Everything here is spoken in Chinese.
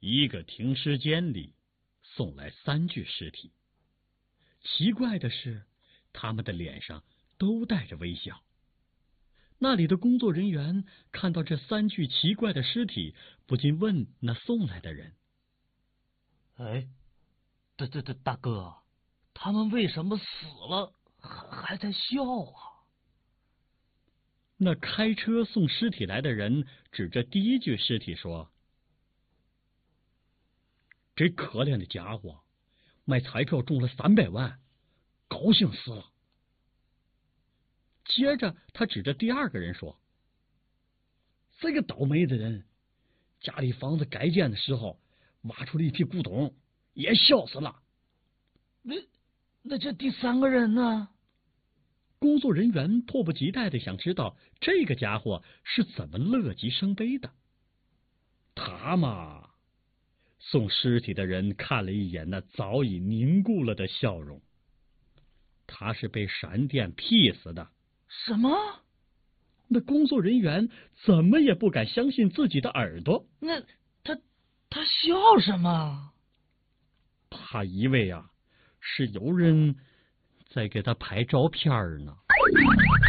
一个停尸间里送来3具尸体。奇怪的是，他们的脸上都带着微笑。那里的工作人员看到这3具奇怪的尸体，不禁问那送来的人：“ 哎，大哥，他们为什么死了还在笑啊？” 那开车送尸体来的人指着第1具尸体说：“这可怜的家伙，买彩票中了300万，高兴死了。”接着他指着第2个人说：“这个倒霉的人，家里房子改建的时候挖出了一批古董，也笑死了。” 那这第3个人呢？ 工作人员迫不及待的想知道这个家伙是怎么乐极生悲的。他嘛，送尸体的人看了一眼那早已凝固了的笑容。他是被闪电劈死的。 什么？ 那工作人员怎么也不敢相信自己的耳朵。 那他笑什么？ 他以为是有人在给他拍照片呢。